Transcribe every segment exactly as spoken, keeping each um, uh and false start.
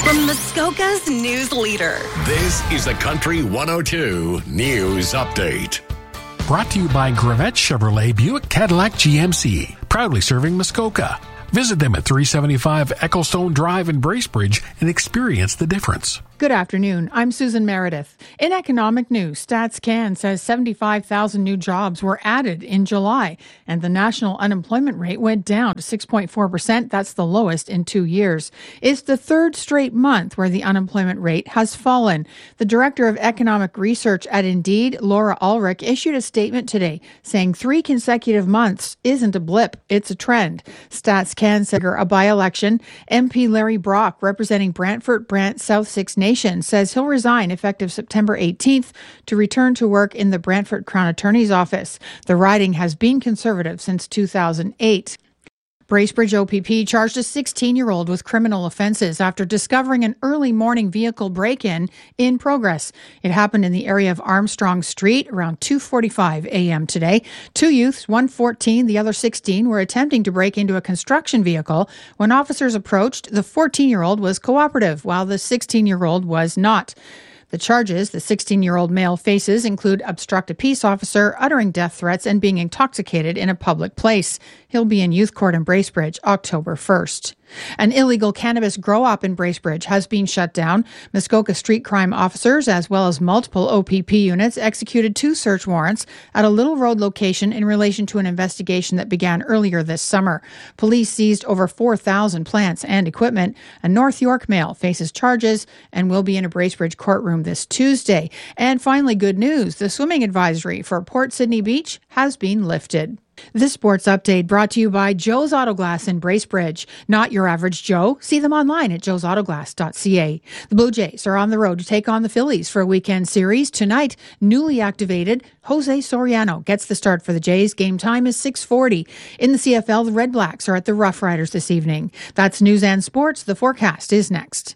From Muskoka's news leader. This is the Country one oh two News Update. Brought to you by Gravette Chevrolet Buick Cadillac G M C. Proudly serving Muskoka. Visit them at three seventy-five Ecclestone Drive in Bracebridge and experience the difference. Good afternoon. I'm Susan Meredith. In economic news, StatsCan says seventy-five thousand new jobs were added in July, and the national unemployment rate went down to six point four percent. That's the lowest in two years. It's the third straight month where the unemployment rate has fallen. The director of economic research at Indeed, Laura Ulrich, issued a statement today saying three consecutive months isn't a blip, it's a trend. StatsCan said a by-election, M P Larry Brock, representing Brantford Brant South Six Nation, says he'll resign effective September eighteenth to return to work in the Brantford Crown Attorney's Office. The riding has been conservative since two thousand eight. Bracebridge O P P charged a sixteen-year-old with criminal offenses after discovering an early morning vehicle break-in in progress. It happened in the area of Armstrong Street around two forty-five a.m. today. Two youths, one fourteen, the other sixteen, were attempting to break into a construction vehicle. When officers approached, the fourteen-year-old was cooperative, while the sixteen-year-old was not. The charges the sixteen-year-old male faces include obstruct a peace officer, uttering death threats, and being intoxicated in a public place. He'll be in youth court in Bracebridge October first. An illegal cannabis grow-op in Bracebridge has been shut down. Muskoka street crime officers, as well as multiple O P P units, executed two search warrants at a Little Road location in relation to an investigation that began earlier this summer. Police seized over four thousand plants and equipment. A North York male faces charges and will be in a Bracebridge courtroom this Tuesday. And finally, good news. The swimming advisory for Port Sydney Beach has been lifted. This sports update brought to you by Joe's Autoglass in Bracebridge. Not your average Joe. See them online at joes autoglass dot c a. The Blue Jays are on the road to take on the Phillies for a weekend series. Tonight, newly activated Jose Soriano gets the start for the Jays. Game time is six forty. In the C F L, the Red Blacks are at the Rough Riders this evening. That's news and sports. The forecast is next.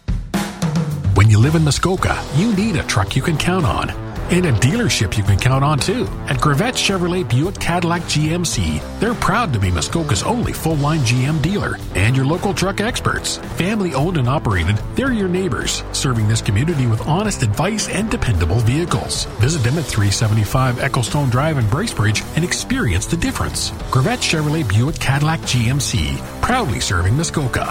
When you live in Muskoka, you need a truck you can count on. And a dealership you can count on, too. At Gravette Chevrolet Buick Cadillac G M C, they're proud to be Muskoka's only full-line G M dealer and your local truck experts. Family-owned and operated, they're your neighbors, serving this community with honest advice and dependable vehicles. Visit them at three seventy-five Ecclestone Drive in Bracebridge and experience the difference. Gravette Chevrolet Buick Cadillac G M C, proudly serving Muskoka.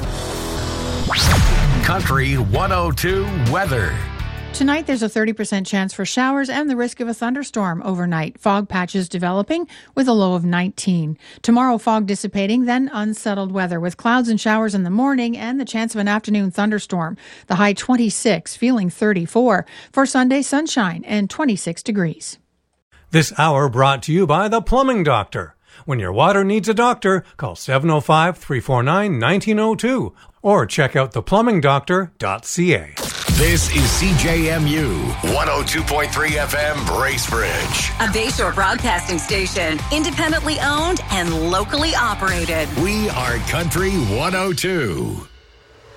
Country one oh two weather. Tonight, there's a thirty percent chance for showers and the risk of a thunderstorm overnight. Fog patches developing with a low of nineteen. Tomorrow, fog dissipating, then unsettled weather with clouds and showers in the morning and the chance of an afternoon thunderstorm. The high twenty-six, feeling thirty-four. For Sunday, sunshine and twenty-six degrees. This hour brought to you by the Plumbing Doctor. When your water needs a doctor, call seven oh five, three four nine, one nine oh two or check out the plumbing doctor dot c a. This is C J M U one oh two point three F M Bracebridge. A Bayshore broadcasting station, independently owned and locally operated. We are Country one oh two.